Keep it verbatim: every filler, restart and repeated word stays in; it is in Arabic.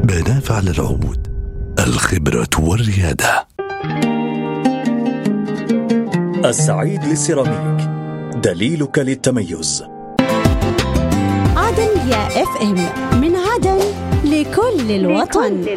بناف على العود، الخبرة والريادة. السعيد للسيراميك، دليلك للتميز. عدن يا اف ام، من عدن لكل الوطن.